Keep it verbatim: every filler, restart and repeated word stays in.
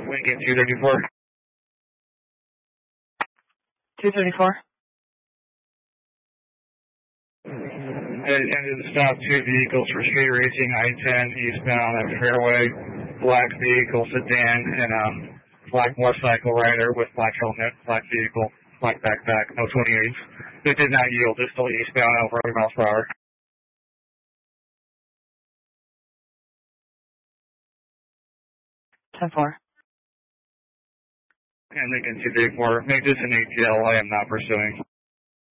Lincoln two thirty-four. two thirty-four. And ended the stop two vehicles for street racing, I ten eastbound at Fairway. Black vehicle sedan and a black motorcycle rider with black helmet, black vehicle, black backpack, no twenty-eights. They did not yield. They're still eastbound over one hundred miles per hour. ten four. And Lincoln two thirty-four. Make this an A T L. I am not pursuing.